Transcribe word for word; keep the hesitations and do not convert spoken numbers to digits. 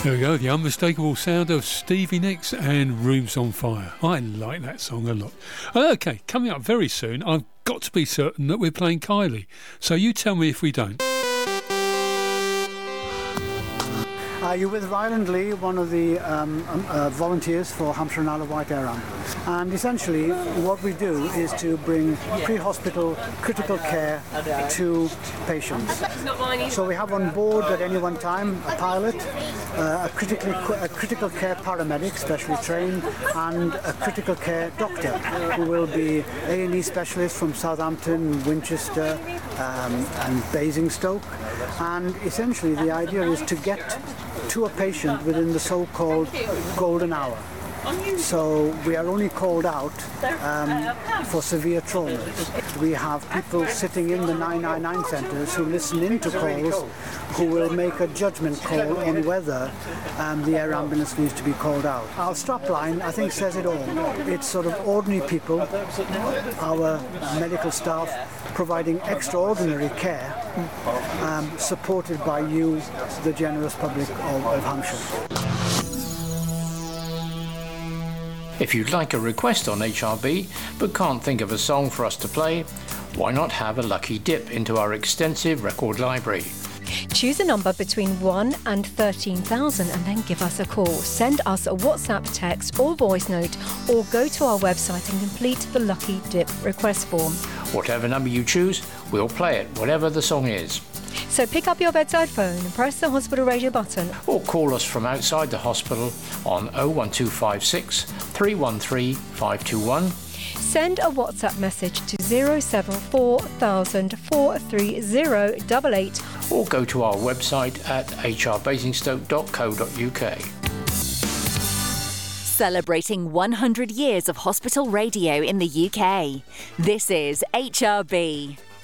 There we go, the unmistakable sound of Stevie Nicks and Rooms on Fire. I like that song a lot. OK, coming up very soon, I've got to be certain that we're playing Kylie. So you tell me if we don't. Uh, you're with Ryland Lee, one of the um, um, uh, volunteers for Hampshire and Isle of Wight Air Ambulance. And essentially what we do is to bring pre-hospital critical care to patients. So we have on board at any one time a pilot, uh, a, critically, a critical care paramedic, specially trained, and a critical care doctor who will be A and E specialist from Southampton, Winchester um, and Basingstoke. And essentially the idea is to get to a patient within the so-called golden hour. So we are only called out um, for severe traumas. We have people sitting in the nine nine nine centres who listen into calls, who will make a judgment call on whether um, the air ambulance needs to be called out. Our strapline, I think, says it all. It's sort of ordinary people, our medical staff, providing extraordinary care, um, supported by you, the generous public of, of Hampshire. If you'd like a request on H R B but can't think of a song for us to play, why not have a lucky dip into our extensive record library? Choose a number between one and thirteen thousand and then give us a call. Send us a WhatsApp, text or voice note, or go to our website and complete the Lucky Dip request form. Whatever number you choose, we'll play it, whatever the song is. So pick up your bedside phone and press the hospital radio button. Or call us from outside the hospital on oh one two five six, three one three, five two one. Send a WhatsApp message to zero seven four thousand, four three zero eight eight. Or go to our website at h r basingstoke dot co dot u k. Celebrating one hundred years of hospital radio in the U K. This is H R B.